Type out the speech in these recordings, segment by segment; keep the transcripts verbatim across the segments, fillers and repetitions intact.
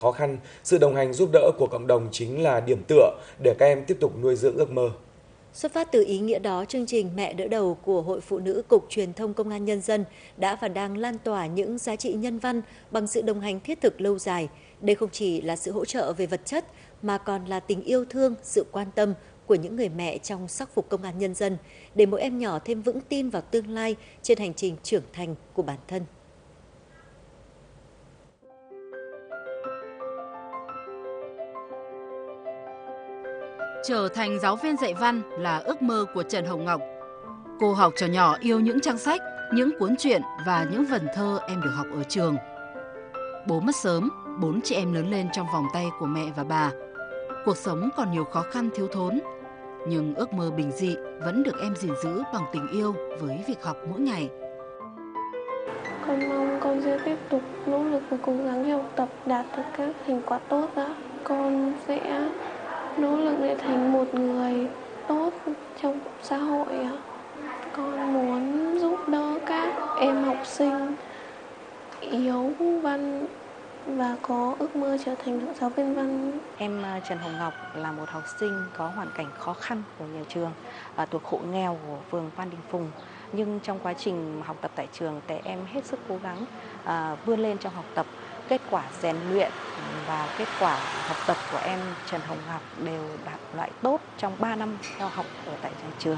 khó khăn, sự đồng hành giúp đỡ của cộng đồng chính là điểm tựa để các em tiếp tục nuôi dưỡng ước mơ. Xuất phát từ ý nghĩa đó, chương trình Mẹ đỡ đầu của Hội Phụ nữ Cục Truyền thông Công an Nhân dân đã và đang lan tỏa những giá trị nhân văn bằng sự đồng hành thiết thực lâu dài. Đây không chỉ là sự hỗ trợ về vật chất, mà còn là tình yêu thương, sự quan tâm của những người mẹ trong sắc phục công an nhân dân, để mỗi em nhỏ thêm vững tin vào tương lai trên hành trình trưởng thành của bản thân. Trở thành giáo viên dạy văn là ước mơ của Trần Hồng Ngọc. Cô học trò nhỏ yêu những trang sách, những cuốn truyện và những vần thơ em được học ở trường. Bố mất sớm, bốn chị em lớn lên trong vòng tay của mẹ và bà. Cuộc sống còn nhiều khó khăn thiếu thốn, nhưng ước mơ bình dị vẫn được em gìn giữ bằng tình yêu với việc học mỗi ngày. Con mong con sẽ tiếp tục nỗ lực và cố gắng học tập, đạt được các thành quả tốt ạ. Con sẽ nỗ lực để thành một người tốt trong xã hội ạ. Con muốn giúp đỡ các em học sinh yếu văn và có ước mơ trở thành được giáo viên văn. Em Trần Hồng Ngọc là một học sinh có hoàn cảnh khó khăn của nhà trường, thuộc hộ nghèo của phường Phan Đình Phùng. Nhưng trong quá trình học tập tại trường, thì em hết sức cố gắng à, vươn lên trong học tập. Kết quả rèn luyện và kết quả học tập của em Trần Hồng Ngọc đều đạt loại tốt trong ba năm theo học ở tại nhà trường.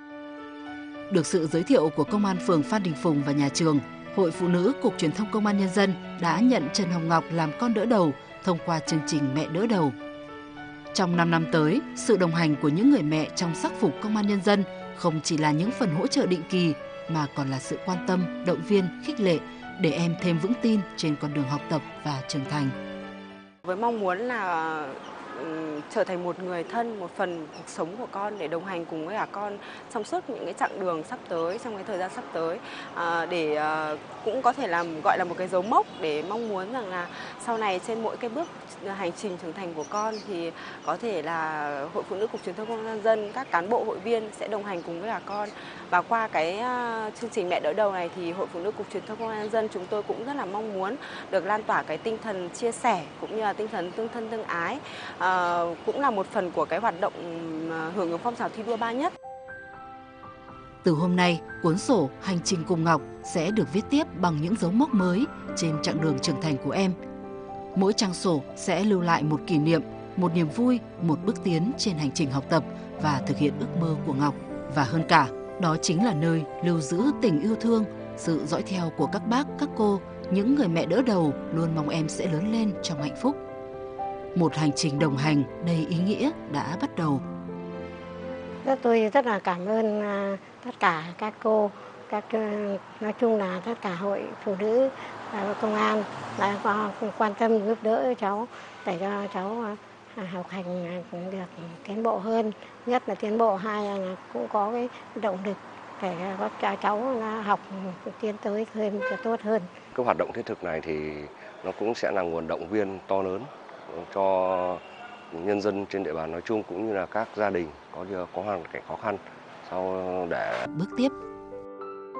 Được sự giới thiệu của Công an phường Phan Đình Phùng và nhà trường, Hội Phụ nữ Cục Truyền thông Công an Nhân dân đã nhận Trần Hồng Ngọc làm con đỡ đầu thông qua chương trình Mẹ đỡ đầu. Trong năm năm tới, sự đồng hành của những người mẹ trong sắc phục Công an Nhân dân không chỉ là những phần hỗ trợ định kỳ, mà còn là sự quan tâm, động viên, khích lệ để em thêm vững tin trên con đường học tập và trưởng thành. Với mong muốn là um, trở thành một người thân, một phần cuộc sống của con để đồng hành cùng với cả con trong suốt những cái chặng đường sắp tới, trong cái thời gian sắp tới, à, để uh, cũng có thể làm gọi là một cái dấu mốc để mong muốn rằng là sau này trên mỗi cái bước hành trình trưởng thành của con thì có thể là Hội Phụ nữ Cục Truyền thông Công an Nhân dân, các cán bộ hội viên sẽ đồng hành cùng với cả con. Và qua cái uh, chương trình Mẹ đỡ đầu này thì Hội Phụ nữ Cục Truyền thông Công an Nhân dân chúng tôi cũng rất là mong muốn được lan tỏa cái tinh thần chia sẻ cũng như là tinh thần tương thân tương ái, à, cũng là một phần của cái hoạt động hưởng ứng phong trào thi đua ba nhất. Từ hôm nay, cuốn sổ Hành trình cùng Ngọc sẽ được viết tiếp bằng những dấu mốc mới trên chặng đường trưởng thành của em. Mỗi trang sổ sẽ lưu lại một kỷ niệm, một niềm vui, một bước tiến trên hành trình học tập và thực hiện ước mơ của Ngọc. Và hơn cả, đó chính là nơi lưu giữ tình yêu thương, sự dõi theo của các bác, các cô, những người mẹ đỡ đầu luôn mong em sẽ lớn lên trong hạnh phúc. Một hành trình đồng hành đầy ý nghĩa đã bắt đầu. Tôi rất là cảm ơn tất cả các cô, các nói chung là tất cả hội phụ nữ và công an đã quan tâm giúp đỡ cháu để cho cháu học hành được tiến bộ hơn, nhất là tiến bộ, hai là cũng có cái động lực để cho cháu học tiến tới thêm tốt hơn. Cái hoạt động thiết thực này thì nó cũng sẽ là nguồn động viên to lớn cho nhân dân trên địa bàn nói chung cũng như là các gia đình có có hoàn cảnh khó khăn sau để bước tiếp